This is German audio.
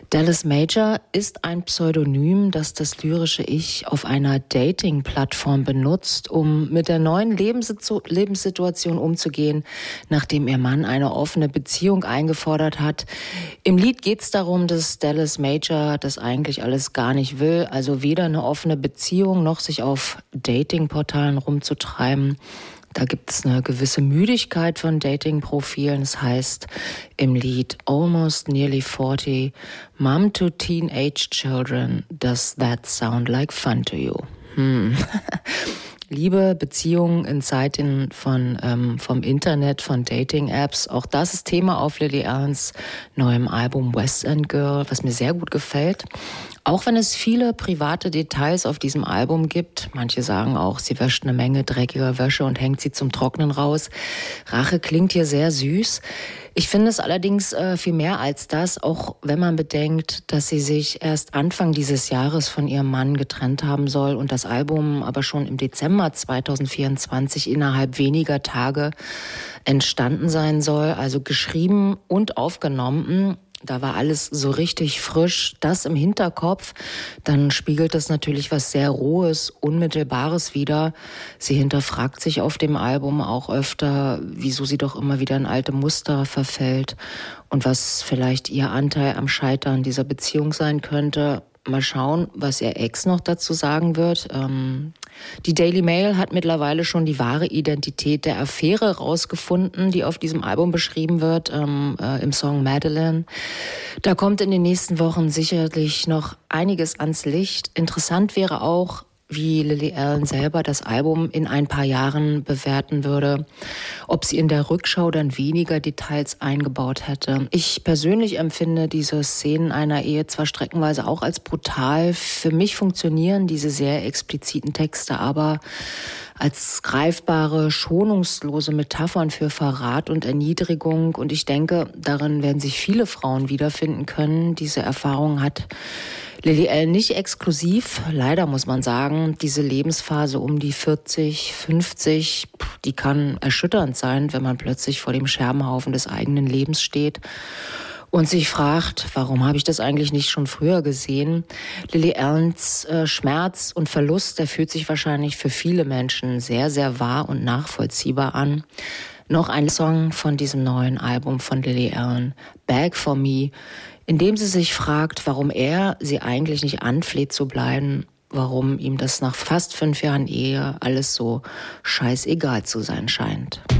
Dallas Major ist ein Pseudonym, das das lyrische Ich auf einer Dating-Plattform benutzt, um mit der neuen Lebenssituation umzugehen, nachdem ihr Mann eine offene Beziehung eingefordert hat. Im Lied geht es darum, dass Dallas Major das eigentlich alles gar nicht will, also weder eine offene Beziehung noch sich auf Dating-Portalen rumzutreiben. Da gibt es eine gewisse Müdigkeit von Dating-Profilen. Das heißt im Lied Almost Nearly 40, Mom to Teenage Children, does that sound like fun to you? Liebe, Beziehungen in Zeiten vom Internet, von Dating-Apps. Auch das ist Thema auf Lily Allens neuem Album West End Girl, was mir sehr gut gefällt. Auch wenn es viele private Details auf diesem Album gibt. Manche sagen auch, sie wäscht eine Menge dreckiger Wäsche und hängt sie zum Trocknen raus. Rache klingt hier sehr süß. Ich finde es allerdings viel mehr als das, auch wenn man bedenkt, dass sie sich erst Anfang dieses Jahres von ihrem Mann getrennt haben soll und das Album aber schon im Dezember 2024 innerhalb weniger Tage entstanden sein soll, also geschrieben und aufgenommen. Da war alles so richtig frisch, das im Hinterkopf. Dann spiegelt das natürlich was sehr Rohes, Unmittelbares wider. Sie hinterfragt sich auf dem Album auch öfter, wieso sie doch immer wieder in alte Muster verfällt und was vielleicht ihr Anteil am Scheitern dieser Beziehung sein könnte. Mal schauen, was ihr Ex noch dazu sagen wird. Die Daily Mail hat mittlerweile schon die wahre Identität der Affäre rausgefunden, die auf diesem Album beschrieben wird, im Song Madeline. Da kommt in den nächsten Wochen sicherlich noch einiges ans Licht. Interessant wäre auch, wie Lily Allen selber das Album in ein paar Jahren bewerten würde, ob sie in der Rückschau dann weniger Details eingebaut hätte. Ich persönlich empfinde diese Szenen einer Ehe zwar streckenweise auch als brutal. Für mich funktionieren diese sehr expliziten Texte aber als greifbare, schonungslose Metaphern für Verrat und Erniedrigung. Und ich denke, darin werden sich viele Frauen wiederfinden können. Diese Erfahrung hat Lily Allen nicht exklusiv. Leider muss man sagen, diese Lebensphase um die 40, 50, die kann erschütternd sein, wenn man plötzlich vor dem Scherbenhaufen des eigenen Lebens steht und sich fragt, warum habe ich das eigentlich nicht schon früher gesehen? Lily Allens Schmerz und Verlust, der fühlt sich wahrscheinlich für viele Menschen sehr, sehr wahr und nachvollziehbar an. Noch ein Song von diesem neuen Album von Lily Allen, Beg for Me, in dem sie sich fragt, warum er sie eigentlich nicht anfleht zu bleiben, warum ihm das nach fast 5 Jahren Ehe alles so scheißegal zu sein scheint.